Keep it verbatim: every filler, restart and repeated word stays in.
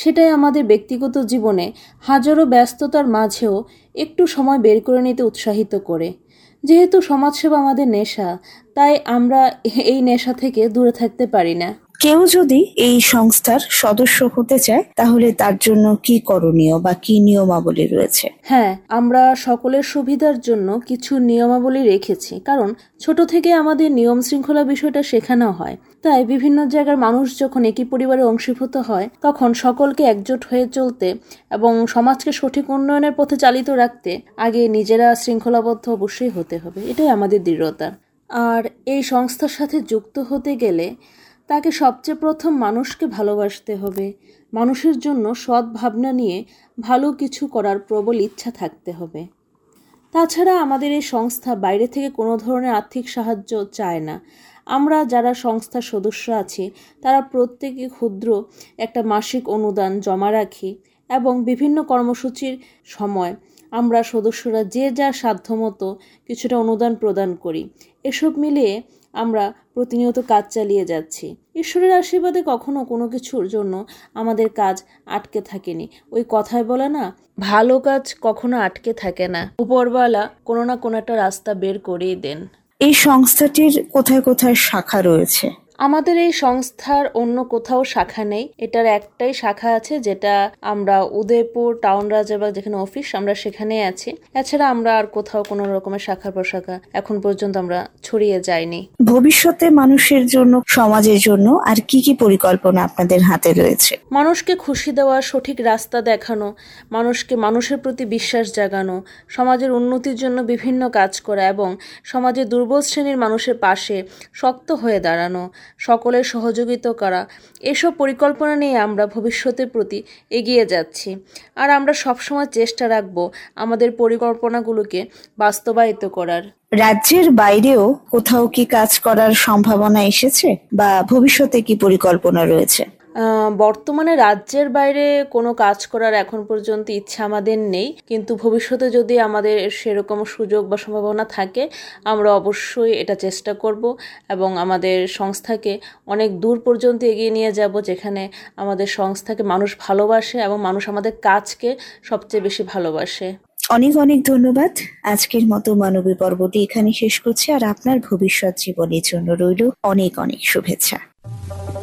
সেটাই আমাদের ব্যক্তিগত জীবনে হাজারো ব্যস্ততার মাঝেও একটু সময় বের করে নিতে উৎসাহিত করে। যেহেতু সমাজসেবা আমাদের নেশা, তাই আমরা এই নেশা থেকে দূরে থাকতে পারি না। কেউ যদি এই সংস্থার সদস্য হতে চায় তাহলে তার জন্য কি করণীয় বা কি নিয়মাবলী রয়েছে? হ্যাঁ, আমরা সকলের সুবিধার জন্য কিছু নিয়মাবলী রেখেছি, কারণ ছোট থেকে আমাদের নিয়ম শৃঙ্খলা বিষয়টা শেখানো হয়। তাই বিভিন্ন জায়গার মানুষ যখন একই পরিবারে অংশীভূত হয়, তখন সকলকে একজোট হয়ে চলতে এবং সমাজকে সঠিক উন্নয়নের পথে চালিত রাখতে আগে নিজেরা শৃঙ্খলাবদ্ধ অবশ্যই হতে হবে। এটাই আমাদের দৃঢ়তা। আর এই সংস্থার সাথে যুক্ত হতে গেলে তাকে সবচেয়ে প্রথম মানুষকে ভালোবাসতে হবে, মানুষের জন্য সৎ ভাবনা নিয়ে ভালো কিছু করার প্রবল ইচ্ছা থাকতে হবে। তাছাড়া আমাদের এই সংস্থা বাইরে থেকে কোনো ধরনের আর্থিক সাহায্য চায় না। আমরা যারা সংস্থার সদস্য আছি তারা প্রত্যেকে ক্ষুদ্র একটা মাসিক অনুদান জমা রাখি এবং বিভিন্ন কর্মসূচির সময় আমরা সদস্যরা যে যার সাধ্যমতো কিছুটা অনুদান প্রদান করি। এসব মিলিয়ে আমরা প্রতিনিয়ত কাজ চালিয়ে যাচ্ছি। ঈশ্বরের আশীর্বাদে কখনো কোনো কিছুর জন্য আমাদের কাজ আটকে থাকেনি। ওই কথায় বলে না, ভালো কাজ কখনো আটকে থাকে না, উপরওয়ালা কোনো না কোনো একটা রাস্তা বের করেই দেন। এই সংস্থাটির কোথায় কোথায় শাখা রয়েছে? আমাদের এই সংস্থার অন্য কোথাও শাখা নেই। এটার একটাই শাখা আছে, যেটা আমরা উদয়পুর টাউন রাজাবাগ যেখানে অফিস, আমরা সেখানেই আছি। এছাড়া আমরা আর কোথাও কোনো রকমের শাখা প্রশাখা এখন পর্যন্ত আমরা ছড়িয়ে যাইনি। ভবিষ্যতে মানুষের জন্য, সমাজের জন্য আর কি কি পরিকল্পনা আপনাদের হাতে রয়েছে? মানুষকে খুশি দেওয়া, সঠিক রাস্তা দেখানো, মানুষকে মানুষের প্রতি বিশ্বাস জাগানো, সমাজের উন্নতির জন্য বিভিন্ন কাজ করা এবং সমাজের দুর্বল শ্রেণীর মানুষের পাশে শক্ত হয়ে দাঁড়ানো, সকলের সহযোগিতা করা, এসব পরিকল্পনা নিয়ে আমরা ভবিষ্যতের প্রতি এগিয়ে যাচ্ছি। আর আমরা সবসময় চেষ্টা রাখব আমাদের পরিকল্পনাগুলোকে বাস্তবায়িত করার। রাজ্যের বাইরেও কোথাও কি কাজ করার সম্ভাবনা এসেছে বা ভবিষ্যতে কি পরিকল্পনা রয়েছে? বর্তমানে রাজ্যের বাইরে কোনো কাজ করার এখন পর্যন্ত ইচ্ছা আমাদের নেই, কিন্তু ভবিষ্যতে যদি আমাদের সেরকম সুযোগ বা সম্ভাবনা থাকে আমরা অবশ্যই এটা চেষ্টা করব এবং আমাদের সংস্থাকে অনেক দূর পর্যন্ত এগিয়ে নিয়ে যাব, যেখানে আমাদের সংস্থাকে মানুষ ভালোবাসে এবং মানুষ আমাদের কাজকে সবচেয়ে বেশি ভালোবাসে। অনেক অনেক ধন্যবাদ। আজকের মতো মানবী পর্বটি এখানে শেষ করছি, আর আপনার ভবিষ্যৎ জীবনের জন্য রইল অনেক অনেক শুভেচ্ছা।